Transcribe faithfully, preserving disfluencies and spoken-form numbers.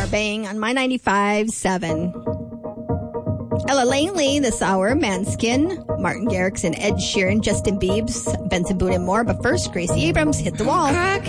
Our Bang on My ninety-five seven. Ella Langley this hour, Manskin, Martin Garrix and Ed Sheeran, Justin Biebs, Benson Boone and more. But first, Gracie Abrams hit the wall.